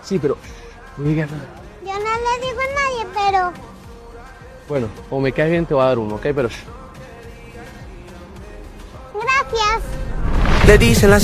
Sí, pero no digas nada. Yo no le digo a nadie, pero... Bueno, como me caes bien te voy a dar uno, ¿ok? Pero... Gracias. Le dicen la